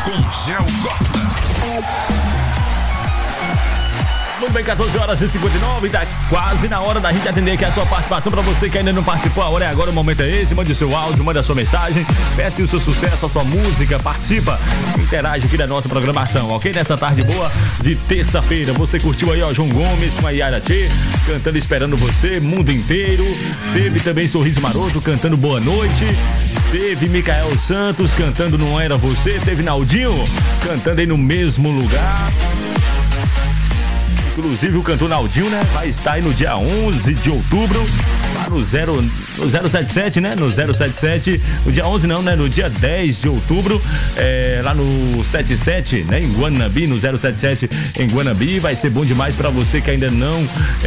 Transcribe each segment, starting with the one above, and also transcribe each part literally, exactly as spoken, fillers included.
com Gel Costa. Muito bem, catorze horas e cinquenta e nove, tá quase na hora da gente atender aqui a sua participação. Pra você que ainda não participou, a hora é agora, o momento é esse. Mande o seu áudio, mande a sua mensagem, peça o seu sucesso, a sua música, participa, interage aqui da nossa programação, ok? Nessa tarde boa de terça-feira, você curtiu aí, ó, João Gomes com a Yara Tchê, cantando Esperando Você, Mundo Inteiro. Teve também Sorriso Maroto cantando Boa Noite. Teve Micael Santos cantando Não Era Você. Teve Naldinho cantando aí No Mesmo Lugar. Inclusive o cantor Naldinho, né, vai estar aí no dia onze de outubro, lá no, zero, no zero sete sete, né, no zero sete sete, no dia onze não, né, no dia dez de outubro, é, lá no setenta e sete, né, em Guanabi, no zero sete sete em Guanabi. Vai ser bom demais pra você que ainda não,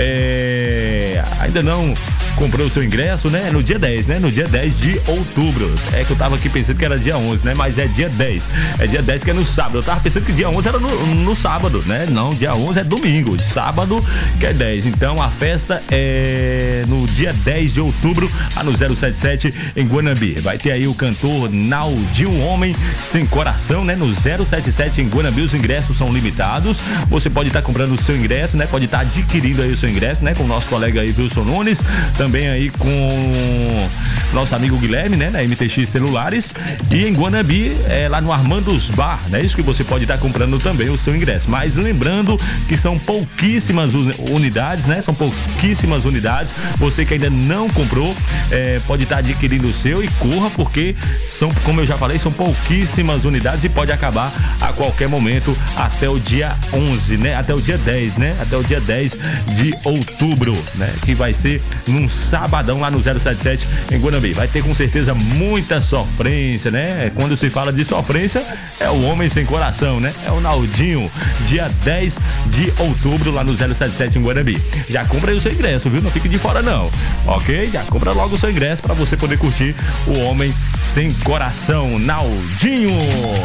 é, ainda não comprou o seu ingresso, né, no dia dez, né, no dia dez de outubro. É que eu tava aqui pensando que era dia onze, né, mas é dia dez, é dia dez que é no sábado. Eu tava pensando que dia onze era no, no sábado, né, não, dia onze é domingo, sábado que é dez. Então a festa é no dia dez de outubro, lá no zero sete sete em Guanabi. Vai ter aí o cantor Naldinho, Homem Sem Coração, né, no zero sete sete em Guanabi. Os ingressos são limitados. Você pode estar tá comprando o seu ingresso, né, pode estar tá adquirindo aí o seu ingresso, né, com o nosso colega aí Wilson Nunes, também aí com nosso amigo Guilherme, né, na M T X Celulares, e em Guanabi, é, lá no Armando's Bar, né, isso que você pode estar tá comprando também o seu ingresso. Mas lembrando que são pouquíssimas unidades, né, são pouquíssimas unidades. Você que ainda não comprou, é, pode estar tá adquirindo o seu e corra, porque são, como eu já falei, são pouquíssimas unidades e pode acabar a qualquer momento até o dia onze, né, até o dia dez, né, até o dia dez de outubro, né, que vai ser num sabadão lá no zero sete sete em Guanabi. Vai ter com certeza muita sofrência, né? Quando se fala de sofrência, é o Homem Sem Coração, né? É o Naldinho, dia dez de outubro lá no zero sete sete em Guanabi. Já compra aí o seu ingresso, viu? Não fique de fora não, ok? Já compra logo o seu ingresso para você poder curtir o Homem Sem Coração, Naldinho.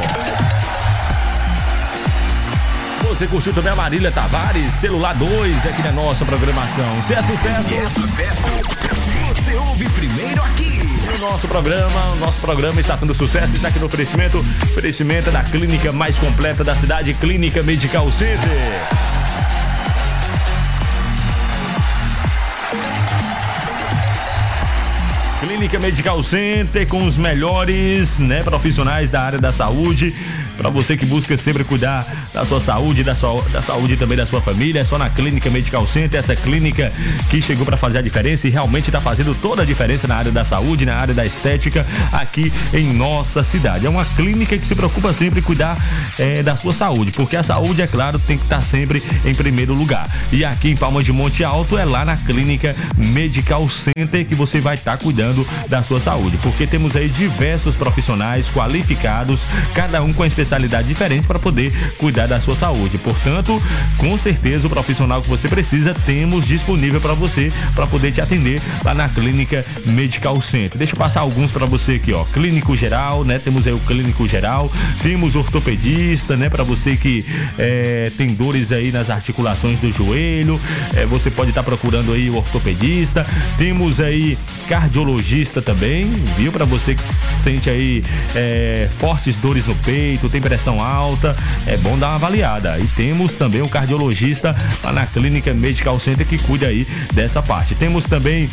Você curtiu também a Marília Tavares, Celular dois, aqui na nossa programação. Se é sucesso, se é sucesso, você ouve primeiro aqui. O nosso programa, o nosso programa está tendo sucesso, está aqui no oferecimento, oferecimento da clínica mais completa da cidade, Clínica Medical Center. Clínica Medical Center, com os melhores, né, profissionais da área da saúde. Para você que busca sempre cuidar da sua saúde, da, sua, da saúde também da sua família, é só na Clínica Medical Center. Essa clínica que chegou para fazer a diferença e realmente está fazendo toda a diferença na área da saúde, na área da estética aqui em nossa cidade. É uma clínica que se preocupa sempre em cuidar é, da sua saúde, porque a saúde, é claro, tem que estar sempre em primeiro lugar. E aqui em Palmas de Monte Alto é lá na Clínica Medical Center que você vai estar cuidando da sua saúde, porque temos aí diversos profissionais qualificados, cada um com a especialidade diferente para poder cuidar da sua saúde. Portanto, com certeza o profissional que você precisa temos disponível para você, para poder te atender lá na Clínica Medical Center. Deixa eu passar alguns para você aqui, ó. Clínico geral, né? Temos aí o clínico geral, temos ortopedista, né? Para você que é, tem dores aí nas articulações do joelho, é, você pode estar tá procurando aí o ortopedista. Temos aí cardiologista também, viu? Para você que sente aí é, fortes dores no peito, tem pressão alta, é bom dar uma avaliada. E temos também o cardiologista lá na Clínica Medical Center que cuida aí dessa parte. Temos também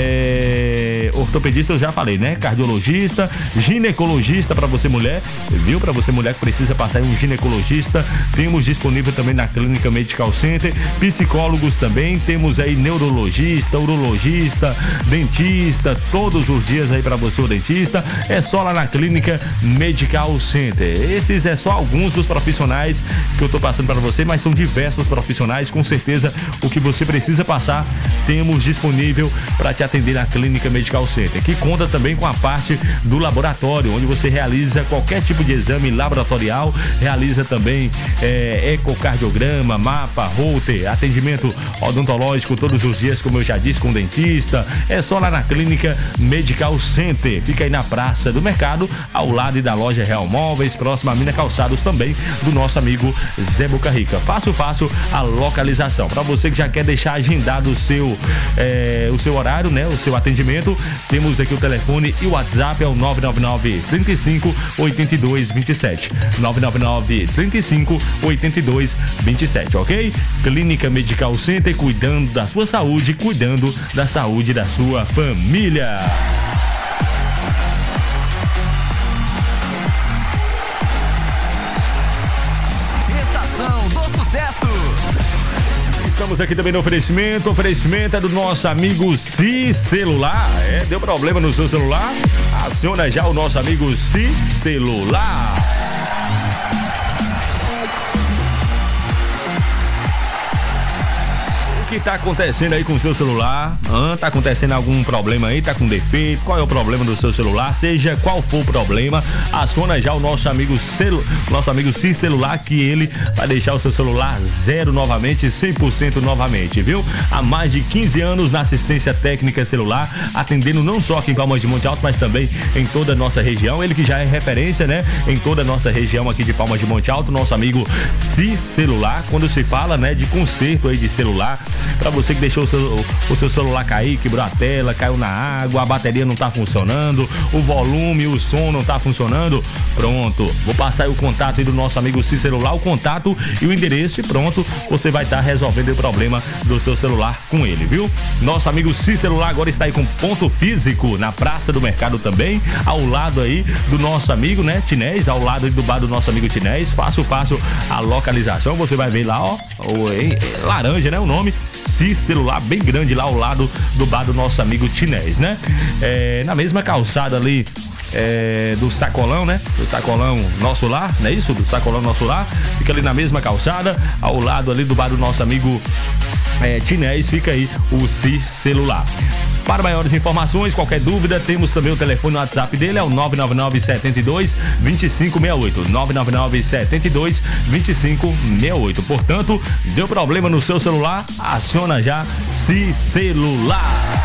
é, ortopedista, eu já falei, né? Cardiologista, ginecologista para você mulher, viu? Para você mulher que precisa passar aí um ginecologista, temos disponível também na Clínica Medical Center. Psicólogos também, temos aí neurologista, urologista, dentista, todos os dias aí para você o dentista, é só lá na Clínica Medical Center. Esses é só alguns dos profissionais que eu tô passando para você, mas são diversos profissionais, com certeza o que você precisa passar temos disponível para te atender na Clínica Medical Center, que conta também com a parte do laboratório, onde você realiza qualquer tipo de exame laboratorial, realiza também é, ecocardiograma, mapa, Holter, atendimento odontológico todos os dias, como eu já disse, com dentista. É só lá na Clínica Medical Center, fica aí na Praça do Mercado, ao lado da loja Real Móveis, próxima Mina Calçados também, do nosso amigo Zé Boca Rica. Fácil, fácil a localização. Para você que já quer deixar agendado o seu, é, o seu horário, né? O seu atendimento, temos aqui o telefone e o WhatsApp é o nove nove nove, trinta e cinco, oitenta e dois, vinte e sete. nove nove nove, trinta e cinco, oitenta e dois, vinte e sete, ok? Clínica Medical Center, cuidando da sua saúde, cuidando da saúde da sua família. Estação do Sucesso. Estamos aqui também no oferecimento. O oferecimento é do nosso amigo Si Celular. É, deu problema no seu celular? Aciona já o nosso amigo Si Celular. O que tá acontecendo aí com o seu celular? Hã? Tá acontecendo algum problema aí? Tá com defeito? Qual é o problema do seu celular? Seja qual for o problema, aciona já o nosso amigo celu, nosso amigo Sim Celular, que ele vai deixar o seu celular zero novamente, cem por cento novamente, viu? Há mais de quinze anos na assistência técnica celular, atendendo não só aqui em Palmas de Monte Alto, mas também em toda a nossa região. Ele que já é referência, né? Em toda a nossa região aqui de Palmas de Monte Alto, nosso amigo Sim Celular. Quando se fala, né, de conserto aí de celular, para você que deixou o seu, o seu celular cair, quebrou a tela, caiu na água, a bateria não tá funcionando, o volume, o som não tá funcionando, pronto, vou passar aí o contato aí do nosso amigo C Celular, o contato e o endereço e pronto, você vai estar tá resolvendo o problema do seu celular com ele, viu? Nosso amigo C Celular agora está aí com ponto físico na Praça do Mercado também, ao lado aí do nosso amigo, né, Tinés, ao lado do bar do nosso amigo Tinés, fácil, fácil a localização, você vai ver lá, ó, o, é, é, laranja, né, o nome, C Celular, bem grande lá ao lado do bar do nosso amigo Tinés, né? É, na mesma calçada ali é, do Sacolão, né? Do Sacolão Nosso Lar, não é isso? Do Sacolão Nosso Lar, fica ali na mesma calçada, ao lado ali do bar do nosso amigo é, Tinés, fica aí o C Celular. Para maiores informações, qualquer dúvida, temos também o telefone no WhatsApp dele, é o nove nove nove, sete dois, dois cinco seis oito. nove nove nove, sete dois, dois cinco seis oito. Portanto, deu problema no seu celular? Aciona já C Celular.